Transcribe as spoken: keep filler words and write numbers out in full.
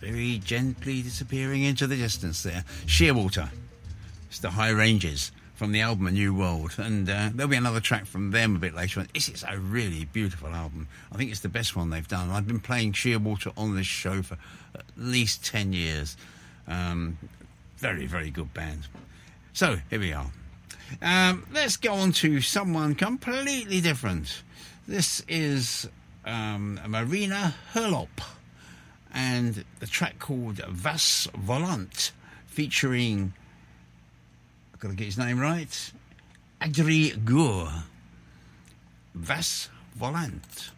very gently disappearing into the distance there. Shearwater. It's the High Ranges from the album A New World. And uh, there'll be another track from them a bit later on. This is a really beautiful album. I think it's the best one they've done. I've been playing Shearwater on this show for at least ten years. Um, very, very good band. So, here we are. Um, let's go on to someone completely different. This is um, Marina Herlop and the track called Vas Volant, featuring, I've got to get his name right, Adri Gur. Vas Volant.